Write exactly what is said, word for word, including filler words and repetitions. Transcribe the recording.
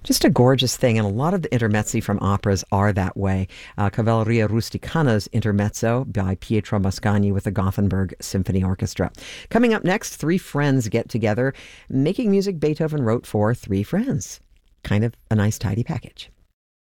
Just a gorgeous thing, and a lot of the intermezzi from operas are that way. Uh, Cavalleria Rusticana's intermezzo by Pietro Mascagni with the Gothenburg Symphony Orchestra. Coming up next, three friends get together, making music Beethoven wrote for three friends. Kind of a nice, tidy package.